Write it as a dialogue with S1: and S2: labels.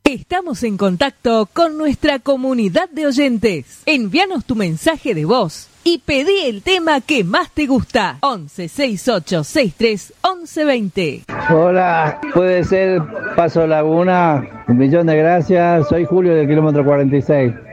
S1: Estamos en contacto con nuestra comunidad de oyentes. Envíanos tu mensaje de voz y pedí el tema que más te gusta. 11 68 63 11 20.
S2: Hola, puede ser Paso Laguna. Un millón de gracias. Soy Julio del kilómetro 46.